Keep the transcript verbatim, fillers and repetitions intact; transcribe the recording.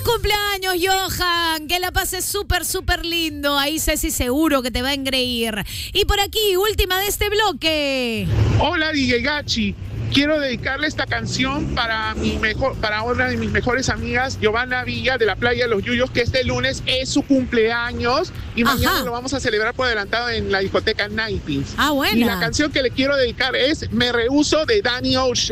cumpleaños, Johan! Que la pases súper, súper lindo. Ahí Ceci seguro que te va a engreír. Y por aquí, última de este bloque. Hola, D J Gachi. Quiero dedicarle esta canción para mi mejor, para una de mis mejores amigas, Giovanna Villa, de la Playa de los Yuyos, que este lunes es su cumpleaños y mañana Ajá. lo vamos a celebrar por adelantado en la discoteca Nineties. Ah, buena. Y la canción que le quiero dedicar es Me Rehuso, de Danny Ocean.